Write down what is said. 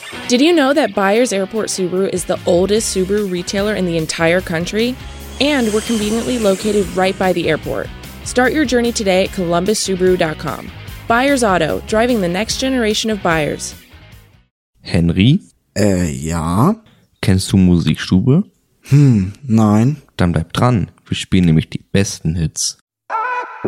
Did you know that Byers Airport Subaru is the oldest Subaru retailer in the entire country? And we're conveniently located right by the airport. Start your journey today at columbussubaru.com. Byers Auto, driving the next generation of buyers. Henry? Ja? Kennst du Musikstube? Nein. Dann bleib dran, wir spielen nämlich die besten Hits.